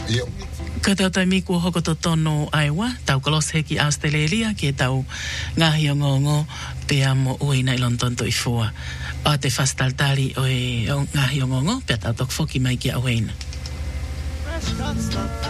Io. Ka tau tai miku hoko to tono aiwa, tau kolos heki Australia, ke tau ngahi o ngongo te amo uina i London to i fua. Pa te fastaltali o ngahi o ngongo, pe tau tok foki mai ki a uina.